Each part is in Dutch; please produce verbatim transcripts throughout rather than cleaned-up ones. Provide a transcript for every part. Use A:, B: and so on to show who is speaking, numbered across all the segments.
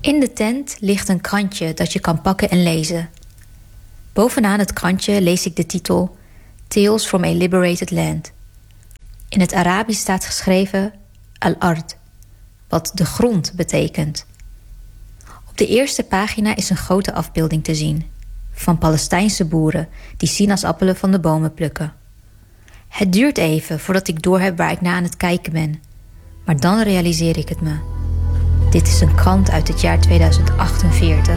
A: In de tent ligt een krantje dat je kan pakken en lezen. Bovenaan het krantje lees ik de titel Tales from a Liberated Land. In het Arabisch staat geschreven Al-Ard, wat de grond betekent. Op de eerste pagina is een grote afbeelding te zien van Palestijnse boeren die sinaasappelen van de bomen plukken. Het duurt even voordat ik doorheb waar ik naar aan het kijken ben, maar dan realiseer ik het me. Dit is een krant uit het jaar tweeduizend achtenveertig.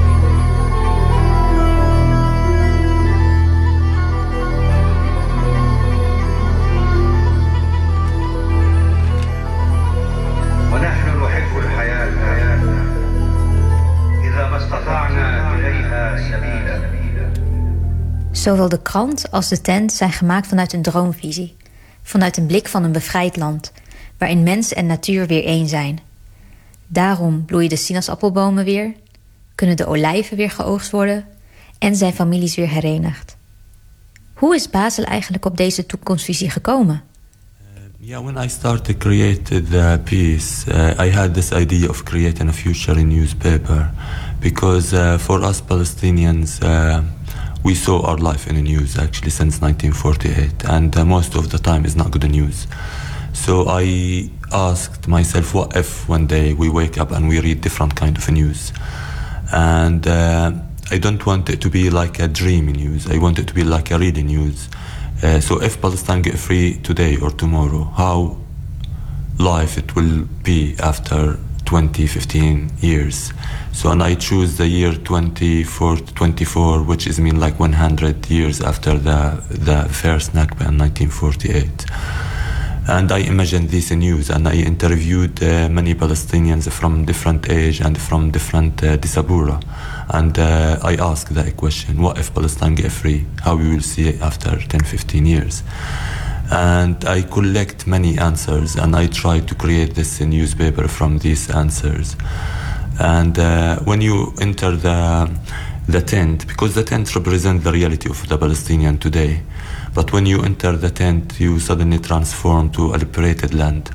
A: Zowel de krant als de tent zijn gemaakt vanuit een droomvisie, vanuit een blik van een bevrijd land, waarin mens en natuur weer één zijn. Daarom bloeien de sinaasappelbomen weer, kunnen de olijven weer geoogst worden en zijn families weer herenigd. Hoe is Basel eigenlijk op deze toekomstvisie gekomen?
B: Uh, yeah, when I started to create the piece, uh, I had this idea of creating a future in newspaper, because uh, for us Palestinians, uh, we saw our life in the news actually since nineteen forty-eight, and uh, most of the time is not good news. So I asked myself, what if one day we wake up and we read different kind of news? And uh, I don't want it to be like a dream news. I want it to be like a real news. Uh, so if Palestine get free today or tomorrow, how life it will be after twenty, fifteen years. So and I choose the year twenty-four, twenty-four, which is mean like one hundred years after the the first Nakba in nineteen forty-eight. And I imagined this news, and I interviewed uh, many Palestinians from different age and from different uh, disabura. And uh, I asked that question, what if Palestine get free? How we will see it after ten, fifteen years? And I collect many answers, and I try to create this newspaper from these answers. And uh, when you enter the the tent, because the tent represents the reality of the Palestinian today, but when you enter the tent, you suddenly transform to a liberated land.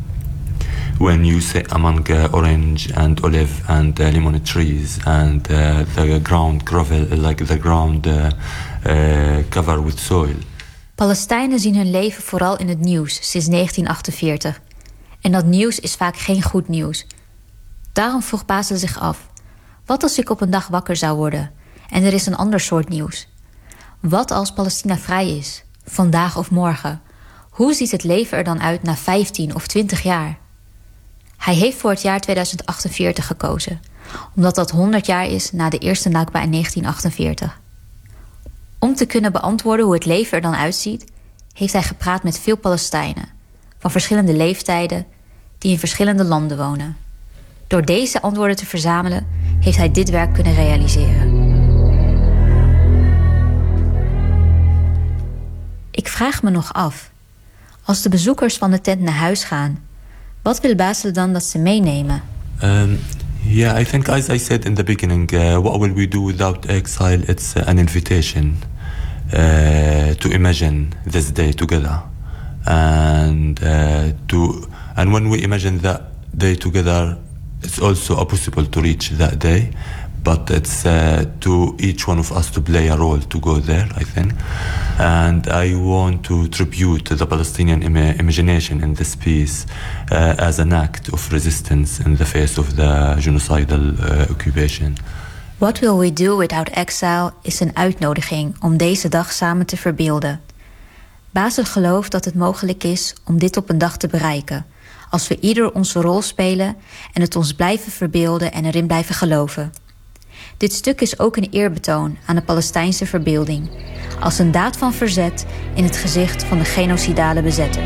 B: When you sit among uh, orange and olive and uh, lemon trees, and uh, the ground gravel, like the ground uh, uh, covered with soil.
A: Palestijnen zien hun leven vooral in het nieuws sinds negentien achtenveertig. En dat nieuws is vaak geen goed nieuws. Daarom vroeg Basel zich af, wat als ik op een dag wakker zou worden en er is een ander soort nieuws? Wat als Palestina vrij is, vandaag of morgen? Hoe ziet het leven er dan uit na vijftien of twintig jaar? Hij heeft voor het jaar tweeduizend achtenveertig gekozen, omdat dat honderd jaar is na de eerste Nakba in negentien achtenveertig. Om te kunnen beantwoorden hoe het leven er dan uitziet, heeft hij gepraat met veel Palestijnen, van verschillende leeftijden, die in verschillende landen wonen. Door deze antwoorden te verzamelen, heeft hij dit werk kunnen realiseren. Ik vraag me nog af, als de bezoekers van de tent naar huis gaan, wat wil Basel dan dat ze meenemen?
B: Um, yeah, I think as I said in the beginning, uh, what will we do without exile? It's uh, an invitation uh, to imagine this day together, and uh, to and when we imagine that day together, it's also possible to reach that day, but it's uh, to each one of us to play a role to go there, I think. And I want to tribute the Palestinian im- imagination in this piece uh, as an act of resistance in the face of the genocidal uh, occupation.
A: What Will We Do Without Exile is een uitnodiging om deze dag samen te verbeelden. Basel gelooft dat het mogelijk is om dit op een dag te bereiken, als we ieder onze rol spelen en het ons blijven verbeelden en erin blijven geloven. Dit stuk is ook een eerbetoon aan de Palestijnse verbeelding, als een daad van verzet in het gezicht van de genocidale bezetter.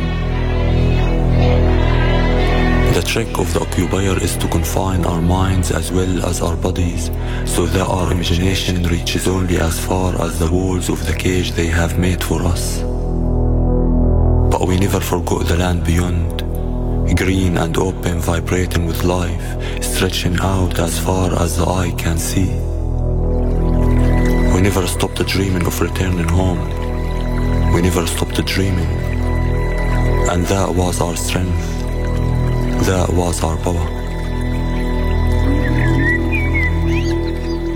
B: The trick of the occupier is to confine our minds as well as our bodies, so that our imagination reaches only as far as the walls of the cage they have made for us. But we never forgot the land beyond, green and open, vibrating with life, stretching out as far as the eye can see. We never stopped dreaming of returning home. We never stopped dreaming. And that was our strength. That was our power.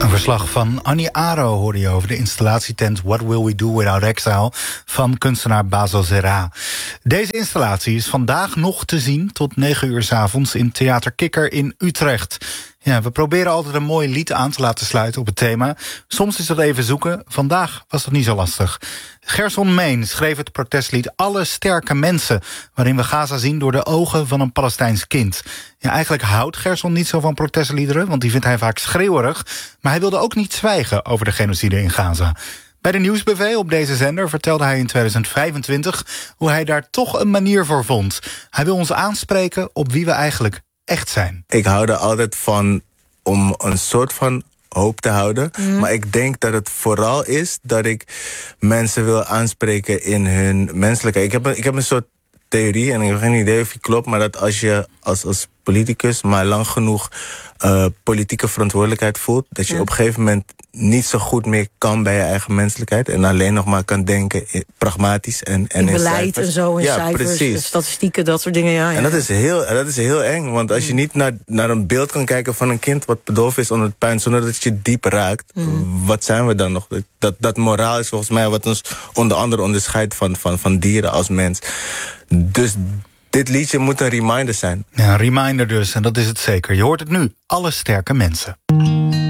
C: Een verslag van Annie Aro hoorde je over de installatietent What Will We Do Without Exile van kunstenaar Basel Zera. Deze installatie is vandaag nog te zien tot negen uur 's avonds in Theater Kikker in Utrecht. Ja, we proberen altijd een mooi lied aan te laten sluiten op het thema. Soms is dat even zoeken. Vandaag was dat niet zo lastig. Gerson Meen schreef het protestlied Alle Sterke Mensen, waarin we Gaza zien door de ogen van een Palestijns kind. Ja, eigenlijk houdt Gerson niet zo van protestliederen, want die vindt hij vaak schreeuwerig. Maar hij wilde ook niet zwijgen over de genocide in Gaza. Bij de Nieuwsbv op deze zender vertelde hij in tweeduizend vijfentwintig hoe hij daar toch een manier voor vond. Hij wil ons aanspreken op wie we eigenlijk echt zijn.
D: Ik hou er altijd van om een soort van hoop te houden. Mm. Maar ik denk dat het vooral is dat ik mensen wil aanspreken in hun menselijkheid. Ik heb een, ik heb een soort theorie, en ik heb geen idee of die klopt, maar dat als je als, als politicus maar lang genoeg uh, politieke verantwoordelijkheid voelt, dat je ja. op een gegeven moment niet zo goed meer kan bij je eigen menselijkheid en alleen nog maar kan denken pragmatisch en, en in,
E: in beleid en zo, in ja, cijfers, precies. statistieken, dat soort dingen. Ja, ja.
D: En dat is, heel, dat is heel eng, want als je niet naar, naar een beeld kan kijken van een kind wat bedolven is onder het puin, zonder dat je diep raakt, mm. wat zijn we dan nog? Dat, dat moraal is volgens mij wat ons onder andere onderscheidt van, van, van dieren als mens. Dus dit liedje moet een reminder zijn.
C: Ja, een reminder dus, en dat is het zeker. Je hoort het nu, Alle Sterke Mensen.